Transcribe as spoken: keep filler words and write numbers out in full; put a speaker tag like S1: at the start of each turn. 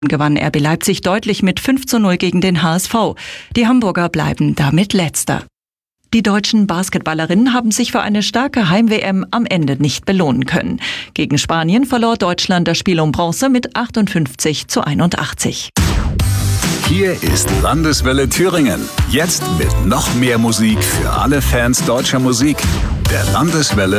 S1: gewann R B Leipzig deutlich mit fünf zu null gegen den H S V. Die Hamburger bleiben damit Letzter. Die deutschen Basketballerinnen haben sich für eine starke Heim-W M am Ende nicht belohnen können. Gegen Spanien verlor Deutschland das Spiel um Bronze mit achtundfünfzig zu einundachtzig.
S2: Hier ist Landeswelle Thüringen. Jetzt mit noch mehr Musik für alle Fans deutscher Musik. Der Landeswelle